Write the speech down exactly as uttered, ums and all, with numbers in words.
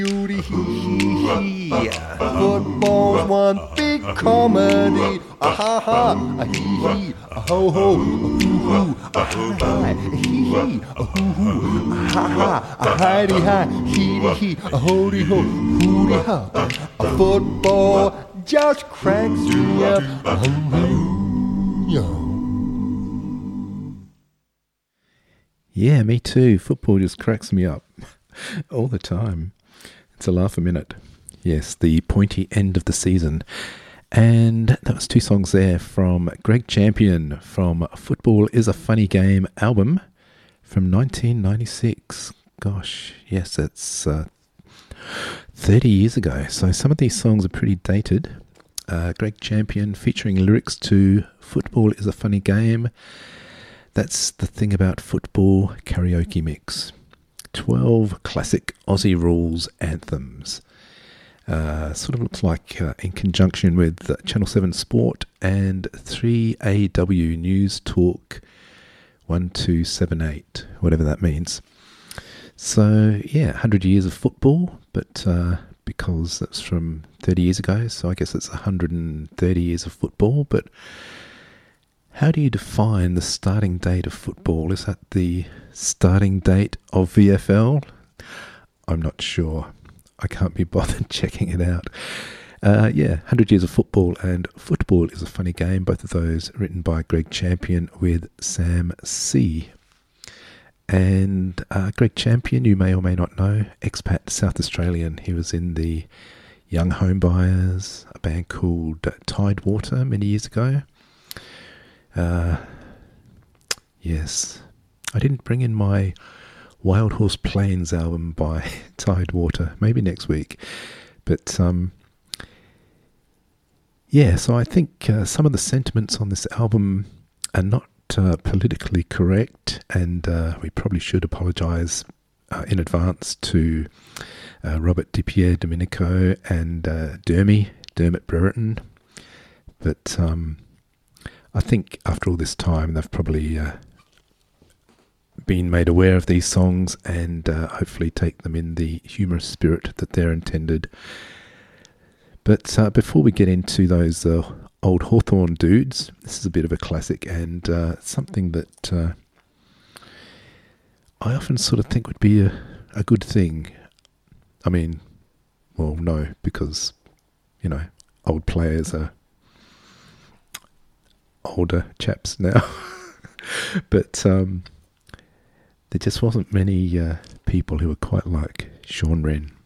Beauty, hee hee hee. Football's one big comedy. Ah ha ha, a hee hee, a ho ho, a hoo hoo, a hi hi, a hee hee, a hoo hoo, a ha ha, a hidey hi, hee hee, a hoody ho, hooty ha. A football just cracks me up. Um, yo. Yeah, me too. Football just cracks me up all the time. It's a laugh a minute. Yes, the pointy end of the season. And that was two songs there from Greg Champion from Football is a Funny Game album from nineteen ninety-six. Gosh, yes, that's uh, thirty years ago. So some of these songs are pretty dated. Uh, Greg Champion featuring lyrics to Football is a Funny Game. That's the thing about football karaoke mix. twelve classic Aussie rules anthems. Uh, sort of looks like uh, in conjunction with uh, Channel seven Sport and three A W News Talk one two seven eight, whatever that means. So, yeah, one hundred years of football, but uh, because that's from thirty years ago, so I guess it's one hundred thirty years of football. But how do you define the starting date of football? Is that the starting date of V F L? I'm not sure. I can't be bothered checking it out. Uh, yeah, one hundred years of football and Football is a Funny Game. Both of those written by Greg Champion with Sam C. And uh, Greg Champion, you may or may not know, expat South Australian. He was in the Young Homebuyers, a band called Tidewater many years ago. Uh, yes, I didn't bring in my Wild Horse Plains album by Tidewater, maybe next week. But um, yeah, so I think uh, some of the sentiments on this album are not uh, politically correct, and uh, we probably should apologise uh, in advance to uh, Robert DiPier Domenico and uh, Dermy, Dermot Brereton. But um, I think after all this time, they've probably uh, been made aware of these songs and uh, hopefully take them in the humorous spirit that they're intended. But uh, before we get into those uh, old Hawthorne dudes, this is a bit of a classic and uh, something that uh, I often sort of think would be a, a good thing. I mean, well, no, because, you know, old players are older chaps now. But um, there just wasn't many uh, people who were quite like Sean Wren.